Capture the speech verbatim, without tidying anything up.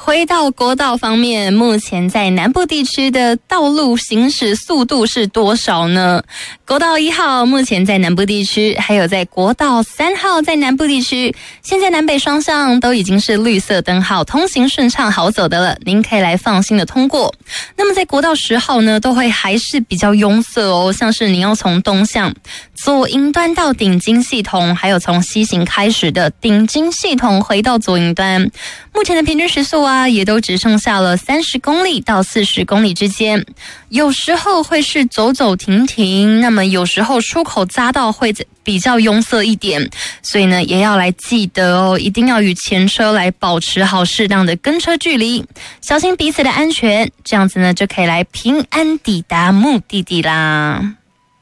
回到国道方面，目前在南部地区的道路行驶速度是多少呢？国道一号目前在南部地区，还有在国道三号在南部地区，现在南北双向都已经是绿色灯号，通行顺畅好走的了，您可以来放心的通过。那么在国道十号呢，都会还是比较拥塞哦，像是你要从东向左营端到顶金系统，还有从西行开始的顶金系统回到左营端，目前的平均时速啊，也都只剩下了三十公里到四十公里之间，有时候会是走走停停，那么有时候出口匝道会比较拥塞一点，所以呢，也要来记得哦，一定要与前车来保持好适当的跟车距离，小心彼此的安全，这样子呢，就可以来平安抵达目的地啦。